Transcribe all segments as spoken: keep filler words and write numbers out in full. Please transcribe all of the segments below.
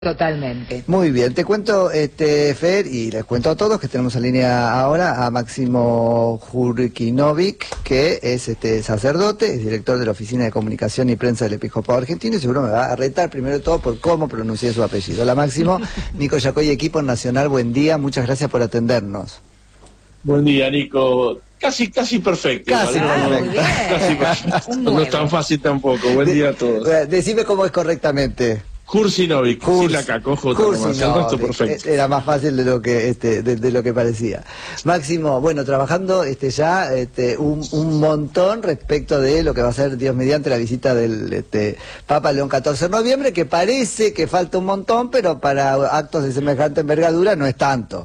Totalmente. Muy bien, te cuento, este, Fer, y les cuento a todos que tenemos en línea ahora a Máximo Jurkinovic, que es este sacerdote, es director de la Oficina de Comunicación y Prensa del Episcopado Argentino, y seguro me va a retar primero de todo por cómo pronuncié su apellido. Hola Máximo, Nico Yacoy, equipo Nacional, buen día, muchas gracias por atendernos. Buen día, Nico. Casi, casi perfecto. Casi ¿vale? perfecto. Casi perfecto. No es tan fácil tampoco. Buen De, día a todos. Decime cómo es correctamente. Jurkinovic, sin la K, con J nomás, el resto perfecto. Era más fácil de lo que este, de, de lo que parecía. Máximo, bueno, trabajando este ya este, un, un montón respecto de lo que va a ser, Dios mediante, la visita del este, Papa León catorce de noviembre, que parece que falta un montón, pero para actos de semejante envergadura no es tanto.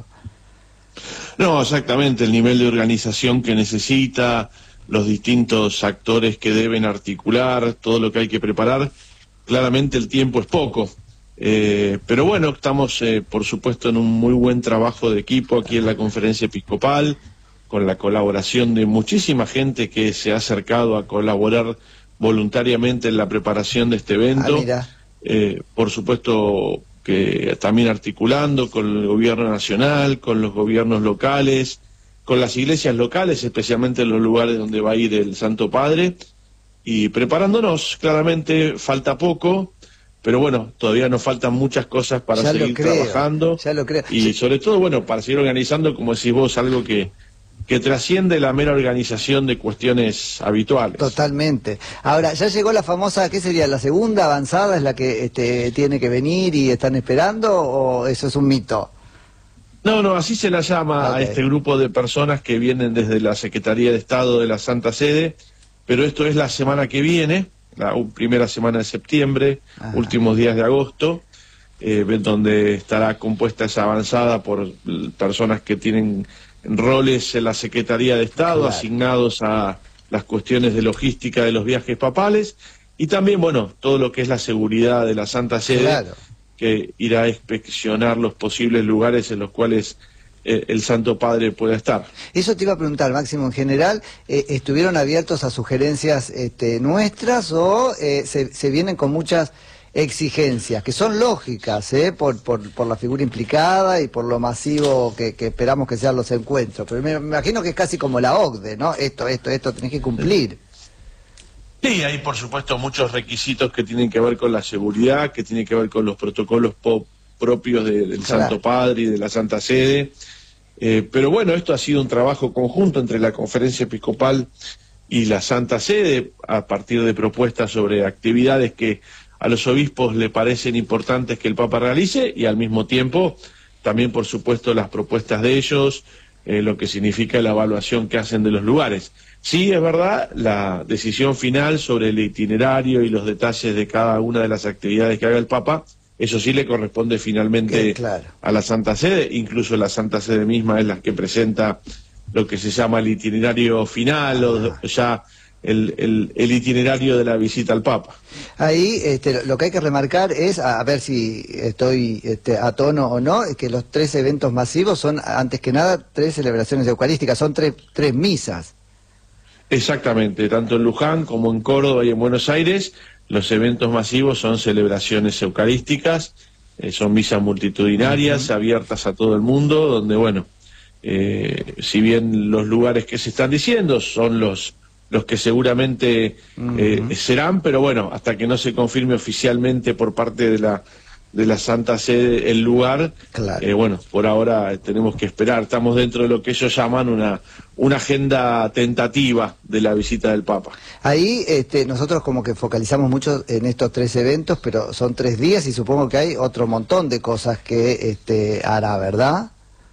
No, exactamente, el nivel de organización que necesita, los distintos actores que deben articular, todo lo que hay que preparar. Claramente el tiempo es poco, eh, pero bueno, estamos eh, por supuesto en un muy buen trabajo de equipo aquí en la Conferencia Episcopal, con la colaboración de muchísima gente que se ha acercado a colaborar voluntariamente en la preparación de este evento. Ah, eh, por supuesto que también articulando con el gobierno nacional, con los gobiernos locales, con las iglesias locales, especialmente en los lugares donde va a ir el Santo Padre, y preparándonos. Claramente falta poco, pero bueno, todavía nos faltan muchas cosas para ya seguir lo creo, trabajando. Ya lo creo. Y sobre todo, bueno, para seguir organizando, como decís vos, algo que, que trasciende la mera organización de cuestiones habituales. Totalmente. Ahora, ya llegó la famosa, ¿qué sería? ¿La segunda avanzada es la que este, tiene que venir y están esperando, o eso es un mito? No, no, así se la llama okay. a este grupo de personas que vienen desde la Secretaría de Estado de la Santa Sede, pero esto es la semana que viene, la primera semana de septiembre, Ajá. últimos días de agosto, eh, donde estará compuesta esa avanzada por personas que tienen roles en la Secretaría de Estado, claro. asignados a las cuestiones de logística de los viajes papales, y también, bueno, todo lo que es la seguridad de la Santa Sede, claro. que irá a inspeccionar los posibles lugares en los cuales el Santo Padre pueda estar. Eso te iba a preguntar, Máximo, en general, eh, ¿estuvieron abiertos a sugerencias este, nuestras o eh, se, se vienen con muchas exigencias, que son lógicas, eh, por, por, por la figura implicada y por lo masivo que, que esperamos que sean los encuentros? Pero me, me imagino que es casi como la O C D E, ¿no? Esto, esto, esto tenés que cumplir. Sí, hay por supuesto muchos requisitos que tienen que ver con la seguridad, que tienen que ver con los protocolos pop propios de, del claro. Santo Padre y de la Santa Sede. Eh, pero bueno, esto ha sido un trabajo conjunto entre la Conferencia Episcopal y la Santa Sede, a partir de propuestas sobre actividades que a los obispos le parecen importantes que el Papa realice, y al mismo tiempo también, por supuesto, las propuestas de ellos, eh, lo que significa la evaluación que hacen de los lugares. Sí, es verdad, la decisión final sobre el itinerario y los detalles de cada una de las actividades que haga el Papa, eso sí le corresponde finalmente claro. a la Santa Sede. Incluso la Santa Sede misma es la que presenta lo que se llama el itinerario final, ah. o ya el, el, el itinerario de la visita al Papa. Ahí este, lo que hay que remarcar es, a, a ver si estoy este, a tono o no, es que los tres eventos masivos son, antes que nada, tres celebraciones eucarísticas, son tres, tres misas. Exactamente, tanto en Luján como en Córdoba y en Buenos Aires. Los eventos masivos son celebraciones eucarísticas, eh, son misas multitudinarias, uh-huh. abiertas a todo el mundo, donde, bueno, eh, si bien los lugares que se están diciendo son los, los que seguramente uh-huh. eh, serán, pero bueno, hasta que no se confirme oficialmente por parte de la, de la Santa Sede el lugar, claro. eh, bueno, por ahora eh, tenemos que esperar. Estamos dentro de lo que ellos llaman una, una agenda tentativa de la visita del Papa. Ahí este, nosotros como que focalizamos mucho en estos tres eventos, pero son tres días y supongo que hay otro montón de cosas que este, hará, ¿verdad?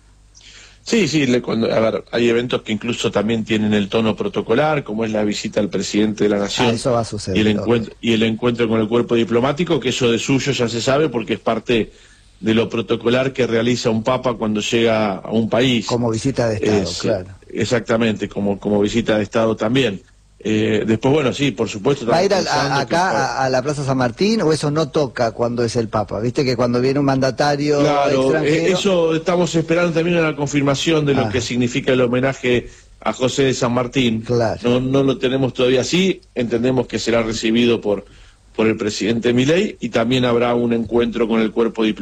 Sí, sí, le, cuando, a ver, hay eventos que incluso también tienen el tono protocolar, como es la visita al presidente de la Nación. Ah, eso va a suceder. Y el, encuentro, y el encuentro con el cuerpo diplomático, que eso de suyo ya se sabe porque es parte de lo protocolar que realiza un papa cuando llega a un país. Como visita de Estado, es, claro. Exactamente, como, como visita de Estado también. Eh, después, bueno, sí, por supuesto. ¿Va a ir a, a, acá a, a la Plaza San Martín o eso no toca cuando es el Papa? Viste que cuando viene un mandatario claro, extranjero... Eh, eso estamos esperando también una confirmación de lo ah. que significa el homenaje a José de San Martín. Claro. No, no lo tenemos todavía así, entendemos que será recibido por por el presidente Milei, y también habrá un encuentro con el cuerpo diplomático